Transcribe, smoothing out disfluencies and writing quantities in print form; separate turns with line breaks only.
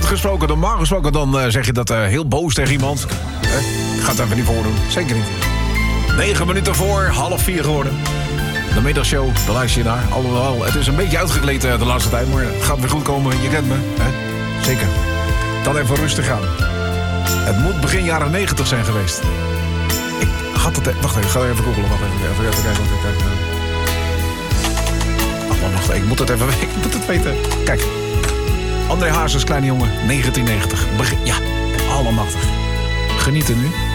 gesproken, normaal gesproken, dan zeg je dat heel boos tegen iemand. Ik ga het even niet voordoen. Zeker niet. 9 minuten voor, 3:30 geworden. De middagshow, daar luister je naar. Alhoewel, het is een beetje uitgekleed de laatste tijd, maar het gaat weer goed komen. Je kent me, hè? Zeker. Dan even rustig aan. Het moet begin jaren 90 zijn geweest. Ik had het... Wacht even, ik ga even googlen. Wacht even kijken. Wacht, ik moet het even ik moet het weten. Kijk. André Hazes, kleine jongen, 1990. Ja, allemachtig. Genieten nu.